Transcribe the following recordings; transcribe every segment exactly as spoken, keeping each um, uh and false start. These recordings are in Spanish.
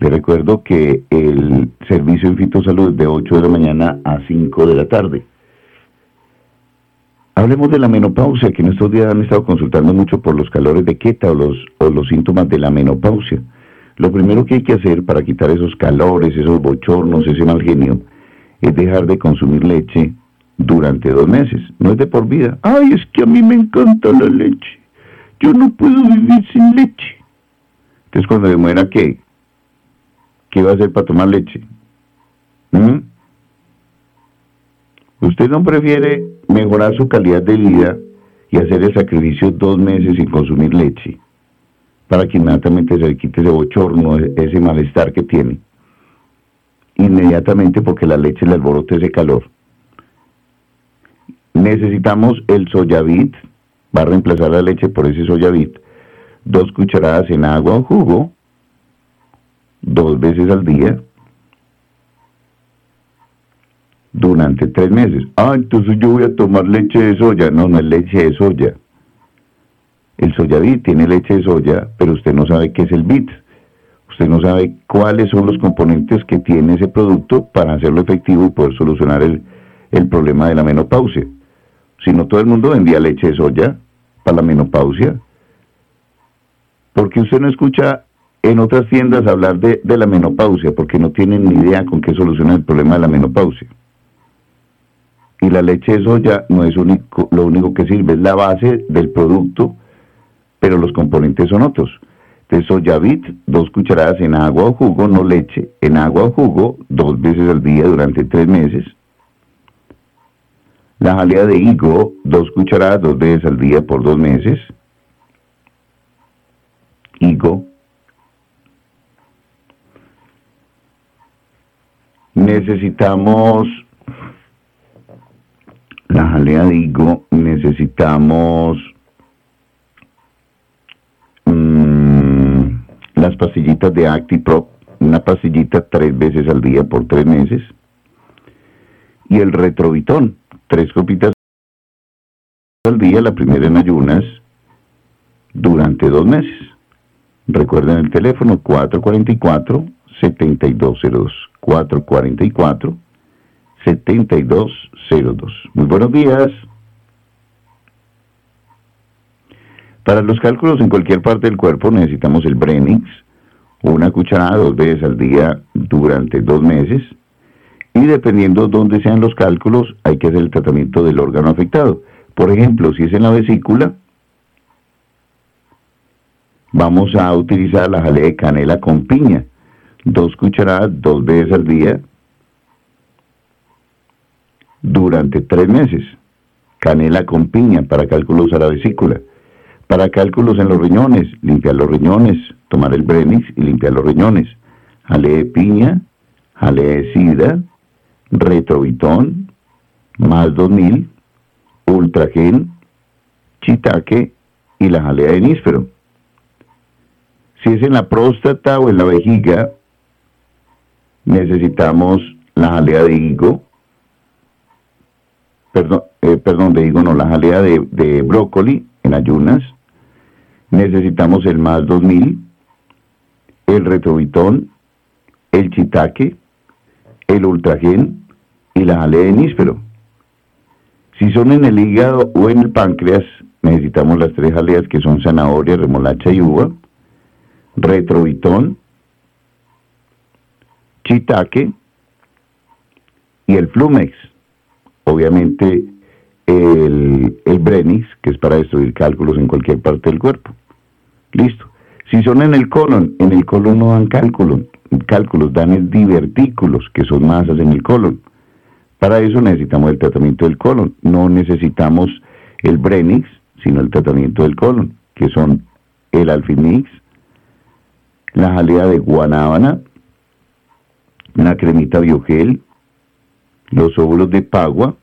Le recuerdo que el servicio en Fitosalud es de ocho de la mañana a cinco de la tarde. Hablemos de la menopausia, que en estos días han estado consultando mucho por los calores de Queta o los, o los síntomas de la menopausia. Lo primero que hay que hacer para quitar esos calores, esos bochornos, ese mal genio, es dejar de consumir leche durante dos meses. No es de por vida. Ay, es que a mí me encanta la leche. Yo no puedo vivir sin leche. Entonces, cuando me muera, ¿qué? ¿Qué va a hacer para tomar leche? ¿Mm? ¿Usted no prefiere mejorar su calidad de vida y hacer el sacrificio dos meses sin consumir leche para que inmediatamente se le quite ese bochorno, ese malestar que tiene? Inmediatamente, porque la leche le alborota ese calor. Necesitamos el Soyavit, va a reemplazar la leche por ese Soyavit, dos cucharadas en agua o jugo, dos veces al día, durante tres meses. Ah, entonces yo voy a tomar leche de soya. No, no es leche de soya. El Soyavit tiene leche de soya, pero usted no sabe qué es el bit. Usted no sabe cuáles son los componentes que tiene ese producto para hacerlo efectivo y poder solucionar el, el problema de la menopausia. Si no, todo el mundo vendía leche de soya para la menopausia. Porque usted no escucha en otras tiendas hablar de, de la menopausia, porque no tienen ni idea con qué solucionar el problema de la menopausia. Y la leche de soya no es único, lo único que sirve, es la base del producto, pero los componentes son otros. De Soyavit, dos cucharadas en agua o jugo, no leche, en agua o jugo, dos veces al día durante tres meses. La jalea de higo, dos cucharadas, dos veces al día por dos meses. Higo. Necesitamos la jalea de higo, necesitamos mmm, las pastillitas de ActiProp, una pastillita tres veces al día por tres meses, y el Retrovitón, tres copitas al día, la primera en ayunas, durante dos meses. Recuerden el teléfono cuatro cuatro cuatro, siete dos cero dos, cuatro cuatro cuatro, siete dos cero dos. Muy buenos días. Para los cálculos en cualquier parte del cuerpo necesitamos el Brenix, una cucharada dos veces al día durante dos meses, y dependiendo de dónde sean los cálculos, hay que hacer el tratamiento del órgano afectado. Por ejemplo, si es en la vesícula, vamos a utilizar la jalea de canela con piña, dos cucharadas dos veces al día durante tres meses. Canela con piña para cálculos a la vesícula. Para cálculos en los riñones, limpiar los riñones, tomar el Brenix y limpiar los riñones. Jalea de piña, jalea de sida, Retrovitón, más dos mil, Ultragen, Chitaque y la jalea de níspero. Si es en la próstata o en la vejiga, necesitamos la jalea de higo, perdón, eh, perdón, de higo no, la jalea de, de brócoli en ayunas. Necesitamos el más dos mil, el Retrovitón, el Chitaque, el Ultragen y la jalea de níspero. Si son en el hígado o en el páncreas, necesitamos las tres jaleas que son zanahoria, remolacha y uva, Retrovitón, Chitaque y el Flumex. Obviamente el, el Brenix, que es para destruir cálculos en cualquier parte del cuerpo. Listo. Si son en el colon, en el colon no dan cálculos, cálculos dan divertículos, que son masas en el colon. Para eso necesitamos el tratamiento del colon. No necesitamos el Brenix, sino el tratamiento del colon, que son el Alfimix, la jalea de guanábana, la cremita biogel, los óvulos de pagua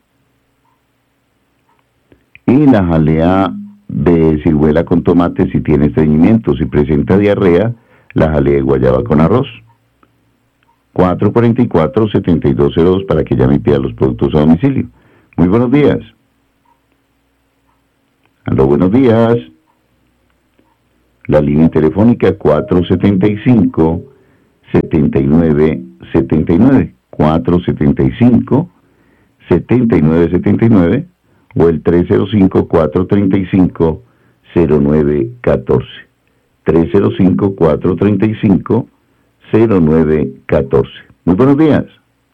y la jalea de ciruela con tomate si tiene estreñimiento. Si presenta diarrea, la jalea de guayaba con arroz. cuatro cuatro cuatro, siete dos cero dos para que llame y pida los productos a domicilio. Muy buenos días. Aló, buenos días. La línea telefónica cuatro siete cinco, setenta y nueve setenta y nueve, cuatro setenta y cinco setenta y nueve setenta y nueve o el tres cero cinco, cuatro treinta y cinco, cero nueve catorce. tres cero cinco, cuatro treinta y cinco, cero nueve catorce. Muy buenos días.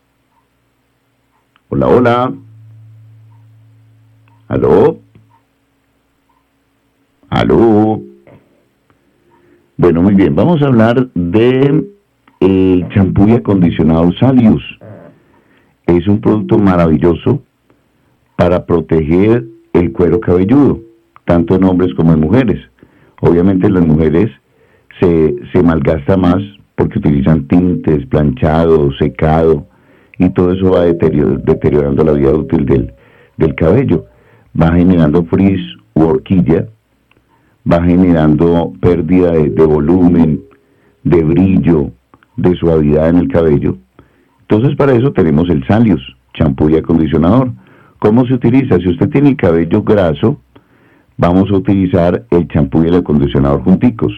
Hola, hola. ¿Aló? ¿Aló? Bueno, muy bien. Vamos a hablar de el champú y acondicionador Salius. Es un producto maravilloso para proteger el cuero cabelludo, tanto en hombres como en mujeres. Obviamente en las mujeres se, se malgasta más porque utilizan tintes, planchado, secado, y todo eso va deterior, deteriorando la vida útil del, del cabello. Va generando frizz u horquilla, va generando pérdida de, de volumen, de brillo, de suavidad en el cabello. Entonces para eso tenemos el Salius, champú y acondicionador. ¿Cómo se utiliza? Si usted tiene el cabello graso, vamos a utilizar el champú y el acondicionador junticos.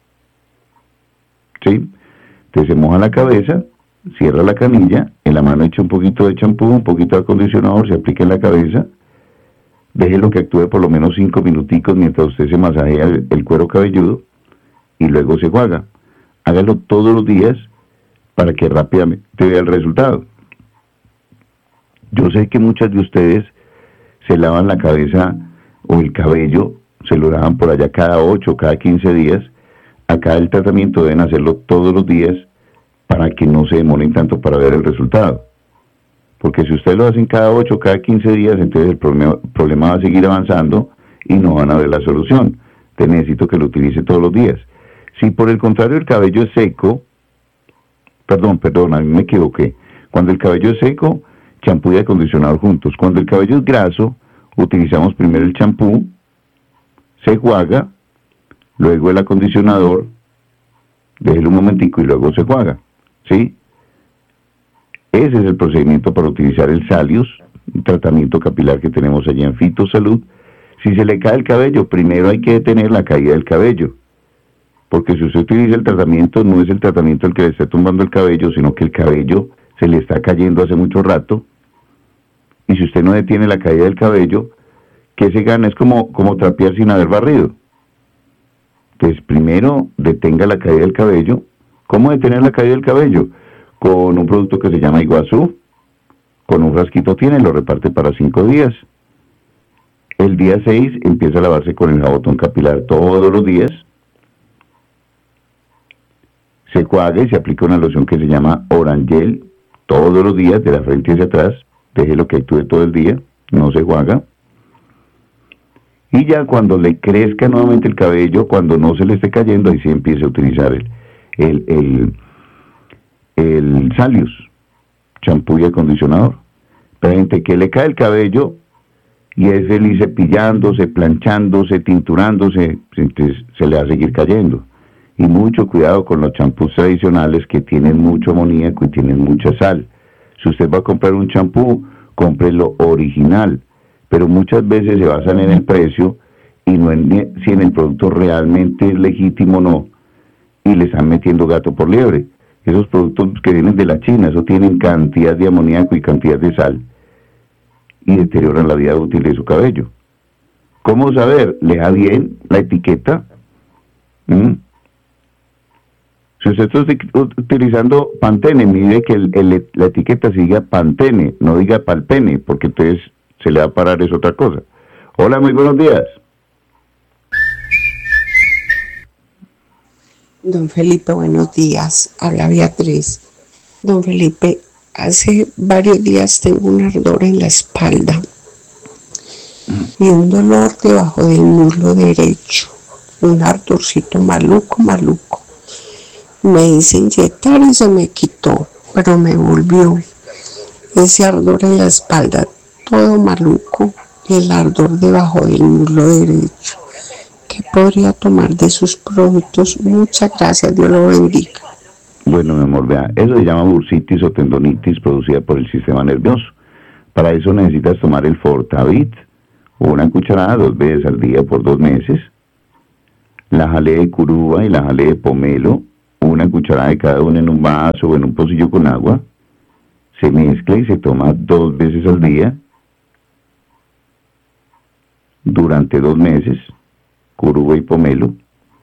¿Sí? Entonces se moja la cabeza, cierra la canilla, en la mano echa un poquito de champú, un poquito de acondicionador, se aplica en la cabeza, déjelo que actúe por lo menos cinco minuticos mientras usted se masajea el, el cuero cabelludo y luego se enjuaga. Hágalo todos los días para que rápidamente vea el resultado. Yo sé que muchas de ustedes se lavan la cabeza o el cabello, se lo lavan por allá cada ocho, cada quince días. Acá el tratamiento deben hacerlo todos los días para que no se demoren tanto para ver el resultado. Porque si ustedes lo hacen cada ocho, cada quince días, entonces el problema, problema va a seguir avanzando y no van a ver la solución. Entonces necesito que lo utilice todos los días. Si por el contrario el cabello es seco, perdón, perdón, a mí me equivoqué. Cuando el cabello es seco, champú y acondicionador juntos. Cuando el cabello es graso, utilizamos primero el champú, se enjuaga, luego el acondicionador, déjelo un momentico y luego se enjuaga, ¿sí? Ese es el procedimiento para utilizar el Salius, un tratamiento capilar que tenemos allá en Fitosalud. Si se le cae el cabello, primero hay que detener la caída del cabello, porque si usted utiliza el tratamiento, no es el tratamiento el que le está tumbando el cabello, sino que el cabello se le está cayendo hace mucho rato, y si usted no detiene la caída del cabello, ¿qué se gana? Es como, como trapear sin haber barrido. Pues primero detenga la caída del cabello. ¿Cómo detener la caída del cabello? Con un producto que se llama Iguazú. Con un frasquito tiene, lo reparte para cinco días. El día seis empieza a lavarse con el jabotón capilar todos los días. Se enjuaga y se aplica una loción que se llama Orangel todos los días, de la frente hacia atrás. Déjelo que actúe todo el día, no se enjuaga. Y ya cuando le crezca nuevamente el cabello, cuando no se le esté cayendo, ahí sí empieza a utilizar el, el, el, el Salius, champú y acondicionador. Pero hay gente que le cae el cabello y es feliz cepillándose, planchándose, tinturándose, entonces se le va a seguir cayendo. Y mucho cuidado con los champús tradicionales que tienen mucho amoníaco y tienen mucha sal. Si usted va a comprar un champú, cómprelo original, pero muchas veces se basan en el precio y no en si en el producto realmente es legítimo o no, y le están metiendo gato por liebre. Esos productos que vienen de la China, eso tienen cantidad de amoníaco y cantidad de sal, y deterioran la vida útil de su cabello. ¿Cómo saber? Lea bien la etiqueta. ¿Mm? Si usted está utilizando Pantene, mire que el, el, la etiqueta siga Pantene, no diga Palpene, porque entonces se le va a parar, es otra cosa. Hola, muy buenos días. Don Felipe, buenos días. Habla Beatriz. Don Felipe, hace varios días tengo un ardor en la espalda y un dolor debajo del muslo derecho. Un ardorcito maluco, maluco. Me hice inyectar y se me quitó, pero me volvió ese ardor en la espalda, todo maluco, y el ardor debajo del muslo derecho. ¿Qué podría tomar de sus productos? Muchas gracias, Dios lo bendiga. Bueno, mi amor, vea, eso se llama bursitis o tendonitis producida por el sistema nervioso. Para eso necesitas tomar el Fortavit, una cucharada dos veces al día por dos meses, la jalea de curuba y la jalea de pomelo, una cucharada de cada una en un vaso o en un pocillo con agua. Se mezcla y se toma dos veces al día durante dos meses, curuba y pomelo.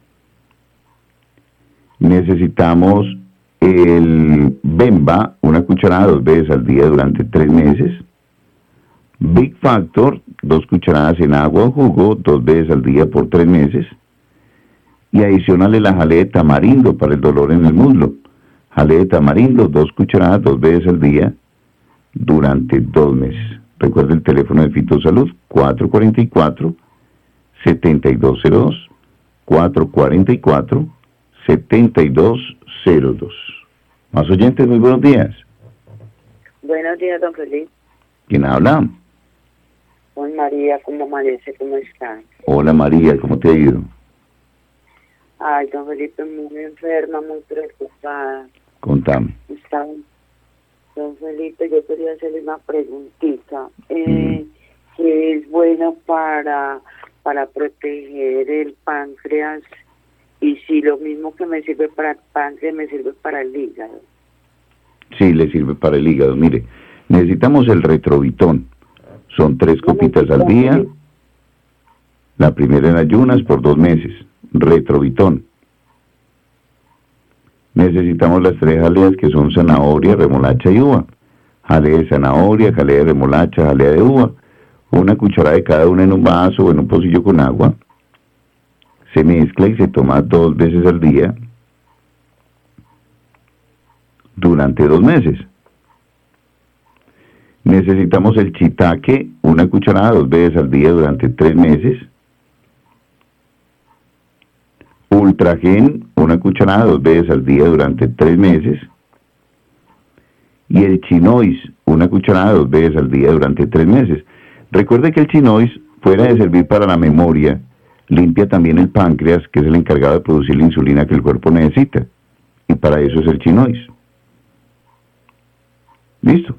Necesitamos el Bemba, una cucharada dos veces al día durante tres meses. Big Factor, dos cucharadas en agua o jugo, dos veces al día por tres meses. Y adicionale la jalea de tamarindo para el dolor en el muslo. Jalea de tamarindo, dos cucharadas, dos veces al día, durante dos meses. Recuerde el teléfono de Fitosalud, cuatro cuatro cuatro, siete dos cero dos, cuatro cuatro cuatro, siete dos cero dos. Más oyentes, muy buenos días. Buenos días, don Felipe. ¿Quién habla? Con María, ¿cómo amanece? ¿Cómo está? Hola María, ¿cómo te ha ido? Ay, don Felipe, muy enferma, muy preocupada. Contame. Está... Don Felipe, yo quería hacerle una preguntita. Eh, mm. ¿Qué es bueno para, para proteger el páncreas? Y si lo mismo que me sirve para el páncreas, me sirve para el hígado. Sí, le sirve para el hígado. Mire, necesitamos el retrovitón. Son tres copitas al día. La primera en ayunas por dos meses. Retrovitón. Necesitamos las tres jaleas que son zanahoria, remolacha y uva. Jalea de zanahoria, jalea de remolacha, jalea de uva. Una cucharada de cada una en un vaso o en un pocillo con agua. Se mezcla y se toma dos veces al día durante dos meses. Necesitamos el shiitake, una cucharada dos veces al día durante tres meses. Ultragen, una cucharada dos veces al día durante tres meses. Y el chinois, una cucharada dos veces al día durante tres meses. Recuerde que el chinois, fuera de servir para la memoria, limpia también el páncreas, que es el encargado de producir la insulina que el cuerpo necesita. Y para eso es el chinois. ¿Listo?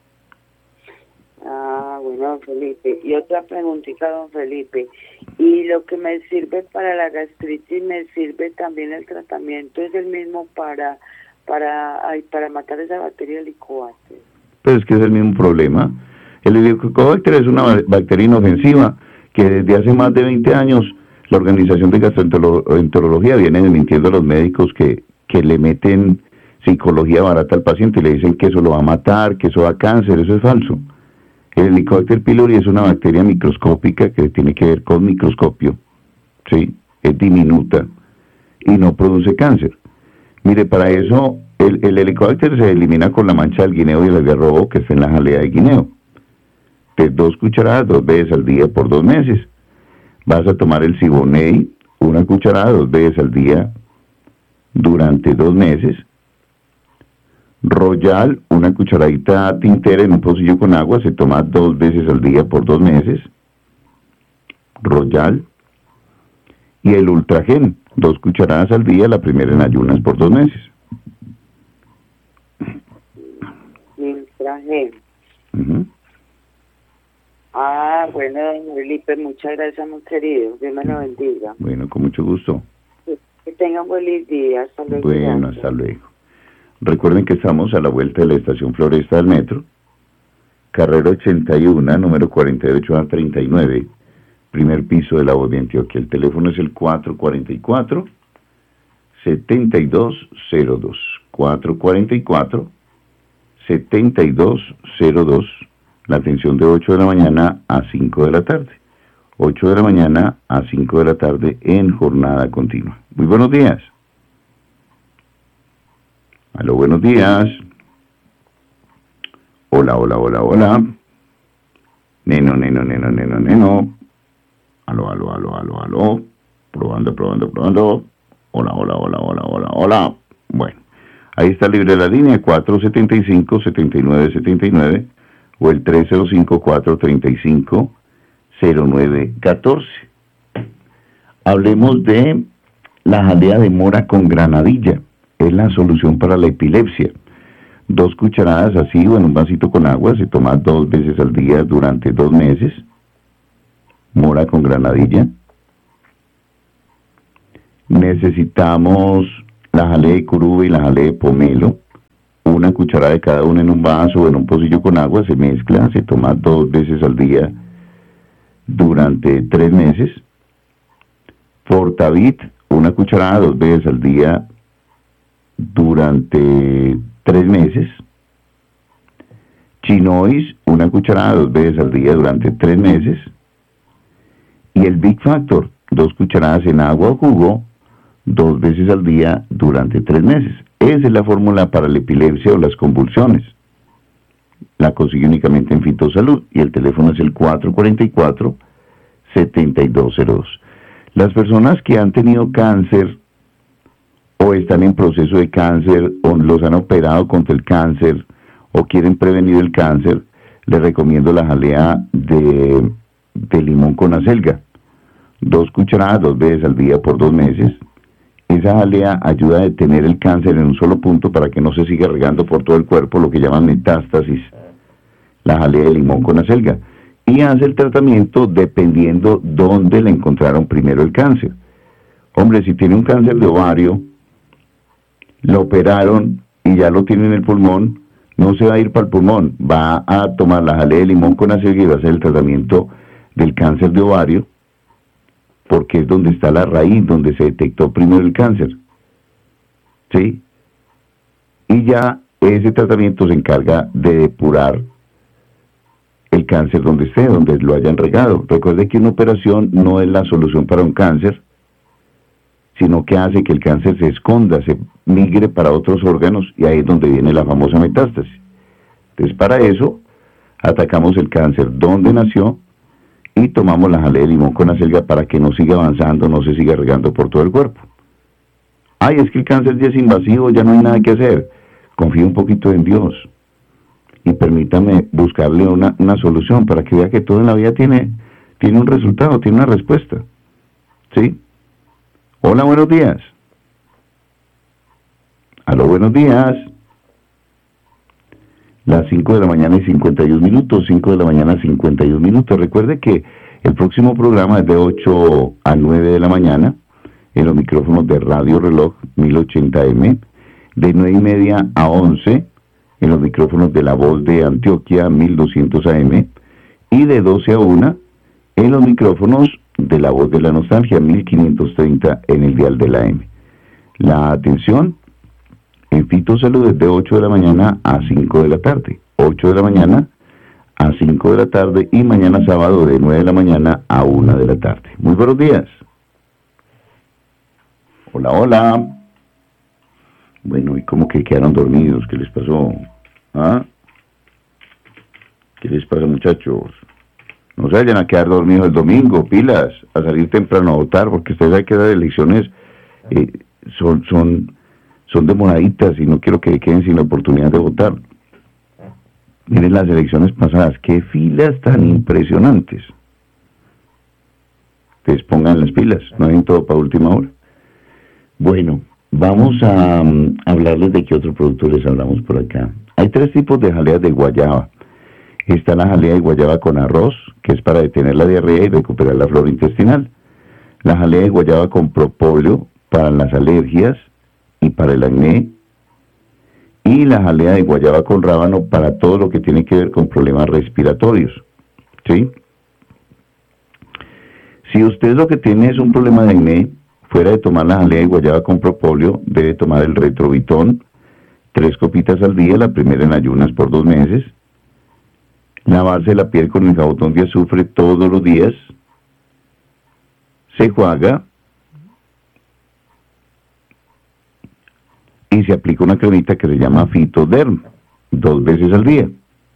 Ah, bueno, don Felipe. Y otra preguntita, don Felipe. ¿Y lo que me sirve para la gastritis, me sirve también el tratamiento? ¿Es el mismo para para ay, para matar esa bacteria Helicobacter? Pues es que es el mismo problema. El Helicobacter es una bacteria inofensiva que desde hace más de veinte años la Organización de Gastroenterología viene desmintiendo a los médicos que, que le meten psicología barata al paciente y le dicen que eso lo va a matar, que eso da cáncer. Eso es falso. El Helicobacter pylori es una bacteria microscópica que tiene que ver con microscopio, ¿sí? Es diminuta y no produce cáncer. Mire, para eso el, el Helicobacter se elimina con la mancha del guineo y el algarrobo que está en la jalea de guineo. De dos cucharadas dos veces al día por dos meses. Vas a tomar el Siboney, una cucharada dos veces al día durante dos meses. Royal, una cucharadita tintera en un pocillo con agua, se toma dos veces al día por dos meses. Royal. Y el Ultragen, dos cucharadas al día, la primera en ayunas por dos meses. Ultragen. Uh-huh. Ah, bueno, don Felipe, muchas gracias, muy querido. Dios me lo bendiga. Bueno, con mucho gusto. Que tengan buen día. Hasta luego. Bueno, gracias. Hasta luego. Recuerden que estamos a la vuelta de la estación Floresta del Metro, carrera ochenta y uno, número cuarenta y ocho a treinta y nueve, primer piso de la voz de Antioquia. El teléfono es el cuatro cuatro cuatro, siete dos cero dos, cuatro cuatro cuatro, siete dos cero dos, la atención de ocho de la mañana a cinco de la tarde, ocho de la mañana a cinco de la tarde en jornada continua. Muy buenos días. Aló, buenos días. Hola, hola, hola, hola. Neno, neno, neno, neno, neno. Aló, aló, aló, aló, aló. Probando, probando, probando. Hola, hola, hola, hola, hola, hola. Bueno, ahí está libre la línea cuatro siete cinco, siete nueve siete nueve o el tres cero cinco, cuatro tres cinco, cero nueve uno cuatro. Hablemos de la jalea de mora con granadilla. Es la solución para la epilepsia. Dos cucharadas así o en un vasito con agua, se toma dos veces al día durante dos meses. Mora con granadilla. Necesitamos la jalea de curube y la jalea de pomelo, una cucharada de cada una en un vaso o en un pocillo con agua, se mezcla, se toma dos veces al día durante tres meses. Fortavit, una cucharada dos veces al día durante tres meses. Chinois, una cucharada dos veces al día durante tres meses. Y el Big Factor, dos cucharadas en agua o jugo, dos veces al día durante tres meses. Esa es la fórmula para la epilepsia o las convulsiones. La consigue únicamente en Fitosalud y el teléfono es el cuatro cuatro cuatro, siete dos cero dos. Las personas que han tenido cáncer o están en proceso de cáncer o los han operado contra el cáncer o quieren prevenir el cáncer, les recomiendo la jalea de, de limón con acelga. Dos cucharadas dos veces al día por dos meses. Esa jalea ayuda a detener el cáncer en un solo punto para que no se siga regando por todo el cuerpo, lo que llaman metástasis. La jalea de limón con acelga. Y hace el tratamiento dependiendo dónde le encontraron primero el cáncer. Hombre, si tiene un cáncer de ovario, lo operaron y ya lo tiene en el pulmón, no se va a ir para el pulmón, va a tomar la jalea de limón con acelga y va a hacer el tratamiento del cáncer de ovario, porque es donde está la raíz, donde se detectó primero el cáncer. ¿Sí? Y ya ese tratamiento se encarga de depurar el cáncer donde esté, donde lo hayan regado. Recuerde que una operación no es la solución para un cáncer, sino que hace que el cáncer se esconda, se migre para otros órganos, y ahí es donde viene la famosa metástasis. Entonces, para eso, atacamos el cáncer donde nació y tomamos la jalea de limón con acelga para que no siga avanzando, no se siga regando por todo el cuerpo. Ay, es que el cáncer ya es invasivo, ya no hay nada que hacer. Confíe un poquito en Dios y permítame buscarle una, una solución para que vea que todo en la vida tiene, tiene un resultado, tiene una respuesta. ¿Sí? Hola, buenos días. Aló, buenos días. Las cinco de la mañana y cincuenta y un minutos, cinco de la mañana cincuenta y un minutos. Recuerde que el próximo programa es de ocho a nueve de la mañana en los micrófonos de Radio Reloj mil ochenta eme, de nueve y media a once en los micrófonos de La Voz de Antioquia mil doscientos A M y de doce a una en los micrófonos de La Voz de la Nostalgia mil quinientos treinta en el dial de la A M. La atención en Fitosalud es de ocho de la mañana a cinco de la tarde, ocho de la mañana a cinco de la tarde y mañana sábado de nueve de la mañana a una de la tarde. Muy buenos días. Hola, hola. Bueno, ¿y cómo que quedaron dormidos? ¿Qué les pasó? ¿Ah? ¿Qué les pasa, muchachos? No se vayan a quedar dormidos el domingo, pilas, a salir temprano a votar, porque ustedes saben que las elecciones eh, son, son, son demoraditas y no quiero que queden sin la oportunidad de votar. Miren las elecciones pasadas, qué filas tan impresionantes. Ustedes pongan las pilas, no hay todo para última hora. Bueno, vamos a um, hablarles de qué otro producto les hablamos por acá. Hay tres tipos de jaleas de guayaba. Está la jalea de guayaba con arroz, que es para detener la diarrea y recuperar la flora intestinal. La jalea de guayaba con propóleo para las alergias y para el acné. Y la jalea de guayaba con rábano para todo lo que tiene que ver con problemas respiratorios. ¿Sí? Si usted lo que tiene es un problema de acné, fuera de tomar la jalea de guayaba con propóleo, debe tomar el retrovitón, tres copitas al día, la primera en ayunas por dos meses. Lavarse la piel con el jabón de azufre todos los días. Se enjuaga y se aplica una cremita que se llama Fitoderm, dos veces al día.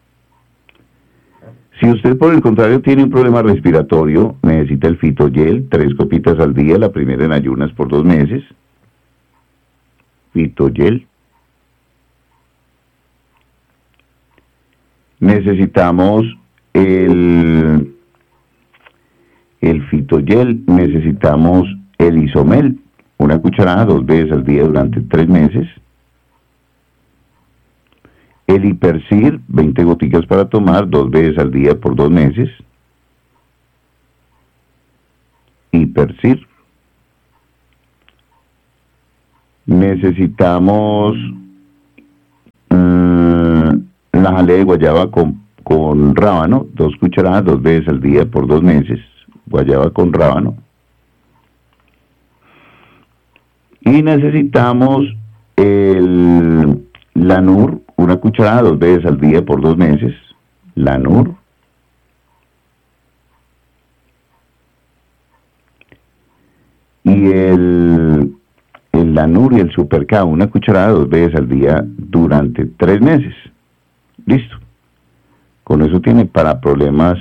Si usted por el contrario tiene un problema respiratorio, necesita el Fitogel, tres copitas al día, la primera en ayunas por dos meses. Fitogel. Necesitamos el, el Fitogel, necesitamos el Isomel, una cucharada dos veces al día durante tres meses. El Hipercir, veinte goticas para tomar, dos veces al día por dos meses. Hipercir. necesitamos mmm, la jalea de guayaba con, con rábano, dos cucharadas, dos veces al día por dos meses, guayaba con rábano. Y necesitamos el Lanur, una cucharada, dos veces al día por dos meses, Lanur. Y el, el Lanur y el Super K, una cucharada, dos veces al día durante tres meses. Listo. Con eso tiene para problemas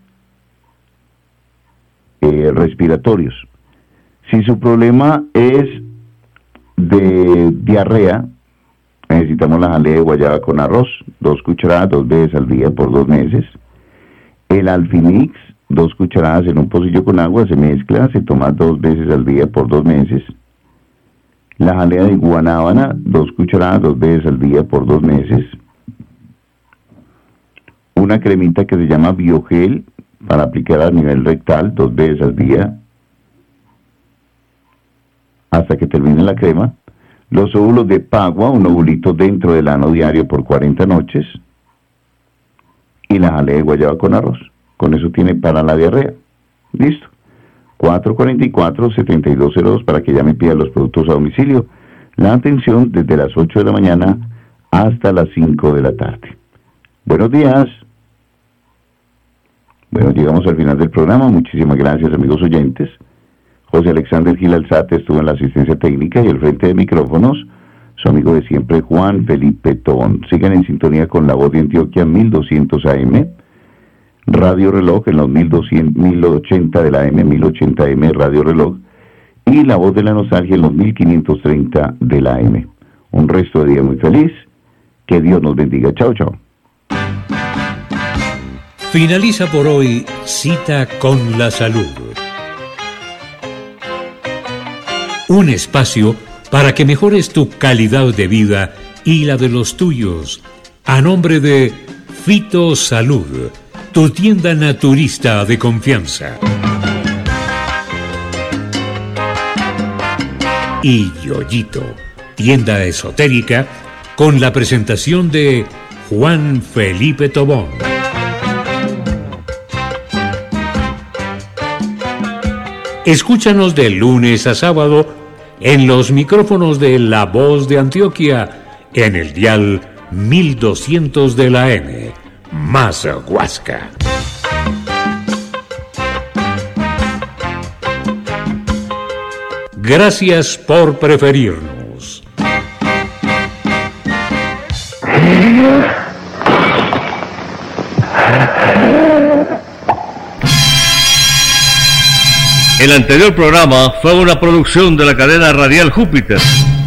eh, respiratorios. Si su problema es de diarrea, necesitamos la jalea de guayaba con arroz, dos cucharadas, dos veces al día por dos meses. El Alfinix, dos cucharadas en un pocillo con agua, se mezcla, se toma dos veces al día por dos meses. La jalea de guanábana, dos cucharadas, dos veces al día por dos meses. Una cremita que se llama Biogel, para aplicar a nivel rectal, dos veces al día, hasta que termine la crema. Los óvulos de Pagua, un ovulito dentro del ano diario por cuarenta noches. Y la jalea de guayaba con arroz. Con eso tiene para la diarrea. Listo. cuatro cuarenta y cuatro, setenta y dos cero dos para que ya me pida los productos a domicilio. La atención desde las ocho de la mañana hasta las cinco de la tarde. Buenos días. Bueno, llegamos al final del programa. Muchísimas gracias, amigos oyentes. José Alexander Gil Alzate estuvo en la asistencia técnica y al frente de micrófonos, su amigo de siempre, Juan Felipe Tobón. Sigan en sintonía con La Voz de Antioquia, mil doscientos A M, Radio Reloj en los mil doscientos, mil ochenta de la A M, mil ochenta A M, Radio Reloj, y La Voz de la Nostalgia en los mil quinientos treinta de la A M. Un resto de día muy feliz. Que Dios nos bendiga. Chao, chao. Finaliza por hoy Cita con la Salud. Un espacio para que mejores tu calidad de vida y la de los tuyos. A nombre de Fito Salud, tu tienda naturista de confianza. Y Yoyito, tienda esotérica, con la presentación de Juan Felipe Tobón. Escúchanos de lunes a sábado en los micrófonos de La Voz de Antioquia, en el dial mil doscientos de la A M, más Huasca. Gracias por preferirnos. El anterior programa fue una producción de la cadena radial Júpiter.